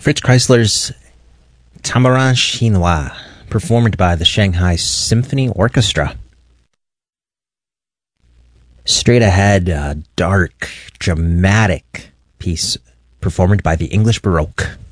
Fritz Kreisler's Tamarin Chinois, performed by the Shanghai Symphony Orchestra. Straight ahead, a dark, dramatic piece performed by the English Baroque.